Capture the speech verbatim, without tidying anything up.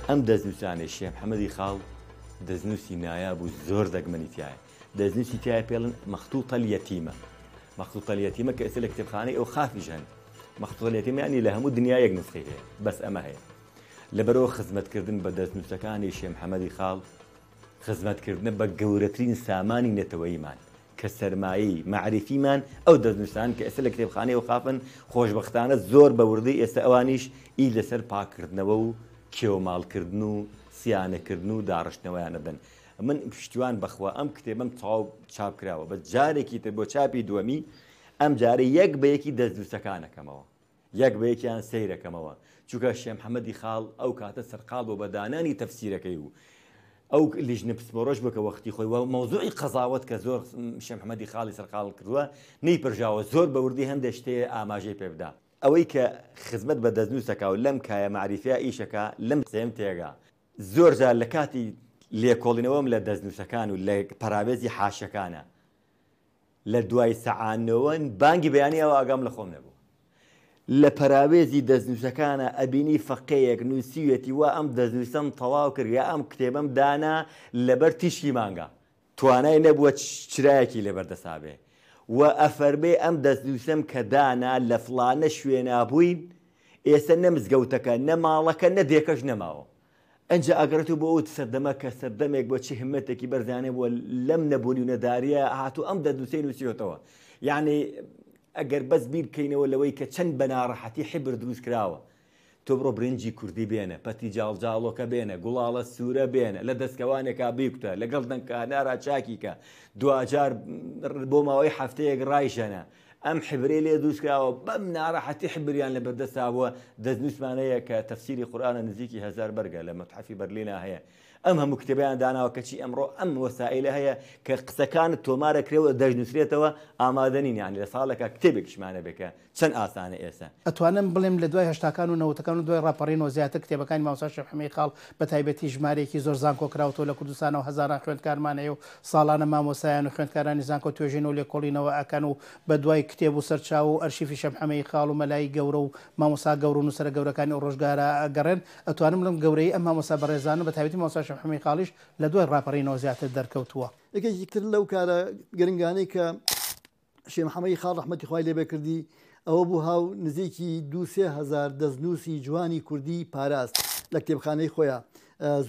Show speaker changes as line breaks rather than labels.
ئەم دەستنووسانەی شێخ محەممەدی خاڵ دەستنووسی نایاب و زۆر دەگمەنی تایە. دەستنووسی تایە پێڵن مەخطوطە اليەتیمە. مەخطوطە اليەتیمە کە ئێستا لە کتێبخانەی ئەو خافیش هەن. مەخطوطە اليەتیمە یعنی لە هەموو دنیا یەک نسخەی هەیە، بەس ئەمە هەیە. لەبەرەوە خزمەتکردن بە دەستنووسەکانی شێخ محەممەدی خاڵ خزمەتکردنە بە گەورەترین سامانی نەتەوەییمان کە سەرمایی معریفیمان ئەو دەستنووسان کە ئێستا لە کتێبخانەی ئەو خافن خۆشبەختانە زۆر بە وردی ئێستا ئەوانیش ئی لەسەر پاکردنەوە و کێوەماڵکردن و سیانەکردن و داڕشتنەوەیانە بن. من پشتیوان بەخوا ئەم کتێبم تەواو چاپ کراوە، بە جارێکی تر بۆ چاپی دووەمی ئەم جارە یەک بە یەکی دەستنووسەکانەکەمەوە، یەک بە یەکیان سەیرەکەمەوە، چونکە شێخ محەممەدی خاڵ ئەو کاتە سەرقاڵ بۆ بەدانانی تەفسیرەکەی و ئەو لیژنە پسپۆڕۆژ بکە وەختی خۆی و مەوزوعی قەزاوەت کە زۆر شێخ محەممەدی خاڵی سەرقاڵ کردووە نەیپڕژاوە، زۆر بە وردی هەندێک شتەیە ئاماژەی پێ بدات. ئەوەی کە خزمەت بە دەستنووسەکە و لەم کایە معریفیا ئیشەکە لەم سێم تێگا زۆر جار لە کاتی لێکۆڵینەوەم لە دەستنووسەکان و لە پەراوێزی حاشەکانە لە دوای سەعانەوە بانگی بەیانی ئەوە ئاگام لە خۆم نەبوو. لە پەراوێزی دەستنووسەکانە ئەبینی فەقەیەک نووسیوێتی وا ئەم دەستنووسەم تەواو کرد یا ئەم کتێبم دانا لەبەر تیشکی مانگە، توانای نەبووە چرایەکی لەبەردەسابێ و ئەفەرمێ ئەم دەستنووسەم کە دانا لە فڵانە شوێنە بووین ئێستا نە مزگەوتەکە نە ماڵەکە نە دێکەش نەماوە. ئەنجا ئەگەڕێت و بۆ ئەو سەردەمە کە سەردەمێک بۆ چی همەتێکی بەرزانێ بووە لەم نەبوونی و نەداریە هاتوو ئەم دەستنووسەی نووسیوەتەوە. یعنی ئەگەر بەس بیرکەینەوە لەوەی کە چەند بەناڕەحەتی حیبر دروست کراوە، تۆ بڕۆ برنجی کوردی بێنە، پەتی جاڵجاڵۆکە بێنە، گوڵاڵە سوورە بێنە، لە دەستکەوانێکا بیکتە، لەگەڵ دەنگکانارا چاکیکە، دوجار بۆ ماوەی هەفتەیەک ڕایشەنە. ئەم حیبرەی لێ دروست کراوە بەم ناڕەحەتی حیبریان لە بەردەستاوە. دەستنووسمانەیە کە تەفسیری قورئانە نزیکی هەزار بەرگە لە مەتحەفی بەرلینە هەیە. ئەم هەموو کتێبیان داناوە کەچی ئەمڕۆ ئەم وەسائلە هەیە کە قسەکانت تۆمارە کرێوە دەژنووسرێتەوە ئامادەنین، یعنی لە ساڵێکە کتێبێکیشمانە بێکە چەند ئاسانە ئێستا.
ئەتوانم بڵێم لە دوای هەشتاکان و نەوەتەکان و دوای ڕاپەڕینەوە زیاتر کتێبەکانی مامۆستا شێخ محەممەدی خاڵ بە تایبەتی ژمارەیەکی زۆر زانکۆ کراوەتەوە لە کوردستانەوە هەزاران خوێندکارمان هەیە و ساڵانە مامۆسایان و خوێندکارانی زانکۆ توێژینەوە لێکۆڵینەوە ئەکەن و بە دوای کتێب و سەرچاو و ئەرشیفی شێخ محەممەدی خاڵ و مەلای گەورە و مامۆستا گەورە و نووسەرە گەورەکانی ئەو ڕۆژگارە ئەگەڕێن. ئەتوانم لەم گەورەی ئەم مامۆستا بەڕێزانە بە تایبەتی مامۆستا شێخ محەممەدی خاڵیش لە دوای ڕاپەڕینەوە زیاتر دەرکەوتووە.
یەکێکی تر لەو کارە گرنگانەی کە شێخ محەممەدی خاڵ ڕەحمەتی خوای لێبێ کردی ئەوە بوو هاو نزیکی دوو سێ هەزار دەستنووسی جوانی کوردی پاراست لە کتێبخانەی خۆیان.